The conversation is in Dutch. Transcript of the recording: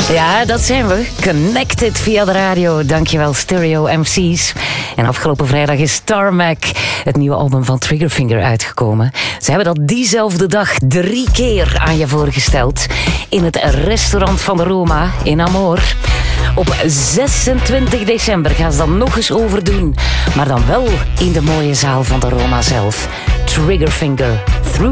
Ja, dat zijn we. Connected via de radio. Dankjewel, Stereo MC's. En afgelopen vrijdag is Tarmac, het nieuwe album van Triggerfinger, uitgekomen. Ze hebben dat diezelfde dag 3 keer aan je voorgesteld. In het restaurant van de Roma in Amor. Op 26 december gaan ze dat nog eens overdoen. Maar dan wel in de mooie zaal van de Roma zelf. Triggerfinger, Through